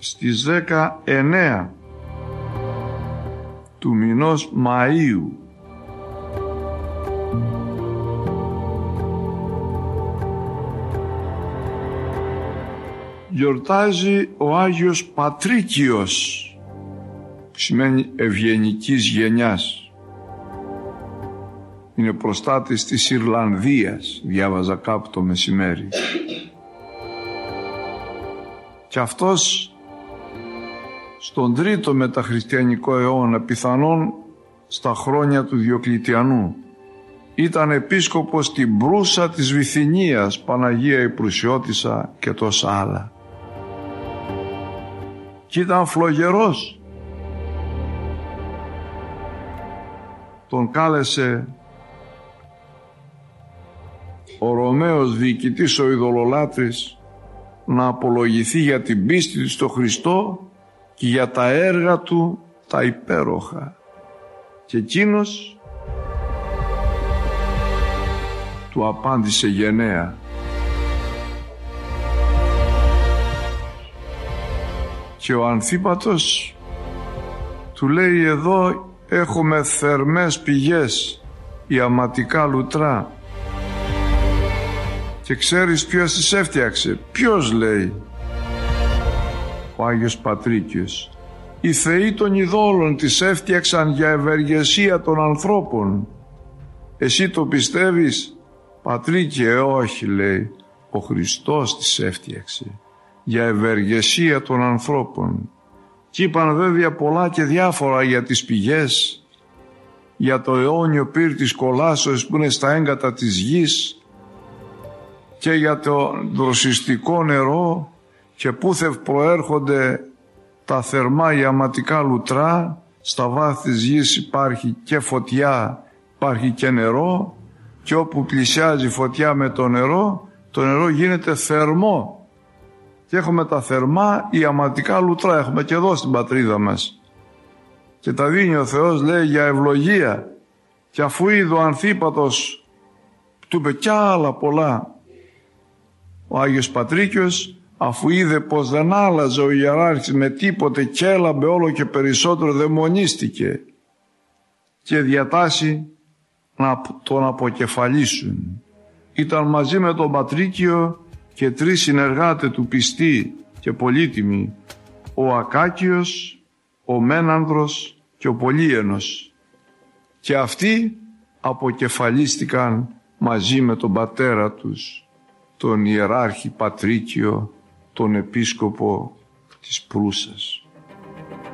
στις 19 του μηνός Μαΐου γιορτάζει ο Άγιος Πατρίκιος, που σημαίνει ευγενικής γενιάς. Είναι προστάτης της Ιρλανδίας, διάβαζα κάπου το μεσημέρι. Και αυτός στον 3ο μεταχριστιανικό αιώνα, πιθανόν στα χρόνια του Διοκλητιανού, ήταν επίσκοπος στην Προύσα της Βυθινίας, Παναγία η Προυσιώτισσα και τόσα άλλα. Και ήταν φλογερός. Τον κάλεσε ο Ρωμαίος διοικητής, ο ειδωλολάτρης, να απολογηθεί για την πίστη του στο Χριστό και για τα έργα του τα υπέροχα. Και εκείνος του απάντησε γενναία. Και ο Ανθίπατος του λέει: εδώ έχουμε θερμές πηγές, ιαματικά λουτρά. Και ξέρεις ποιος τις έφτιαξε? Ποιος? Λέει. Ο Άγιος Πατρίκιος. Οι θεοί των ειδόλων τις έφτιαξαν για ευεργεσία των ανθρώπων. Εσύ το πιστεύεις? Πατρίκε, όχι, λέει. Ο Χριστός τις έφτιαξε για ευεργεσία των ανθρώπων. Και είπαν βέβαια πολλά και διάφορα για τις πηγές, για το αιώνιο πύρ της κολάσεως που είναι στα έγκατα της γης, και για το δροσιστικό νερό, και πούθευ προέρχονται τα θερμά ιαματικά λουτρά. Στα βάθη της γης υπάρχει και φωτιά, υπάρχει και νερό, και όπου πλησιάζει φωτιά με το νερό γίνεται θερμό. Και έχουμε τα θερμά ιαματικά λουτρά, έχουμε και εδώ στην πατρίδα μας. Και τα δίνει ο Θεός, λέει, για ευλογία. Και αφού είδε ο Ανθίπατος, του είπε κι άλλα πολλά, ο Άγιος Πατρίκιος, αφού είδε πως δεν άλλαζε ο ιεράρχης με τίποτε και έλαμπε όλο και περισσότερο, δαιμονίστηκε και διατάσσει να τον αποκεφαλίσουν. Ήταν μαζί με τον Πατρίκιο και 3 συνεργάτες του πιστοί και πολύτιμοι, ο Ακάκιος, ο Μένανδρος και ο Πολύενος. Και αυτοί αποκεφαλίστηκαν μαζί με τον πατέρα τους, τον ιεράρχη Πατρίκιο, τον επίσκοπο της Προύσας.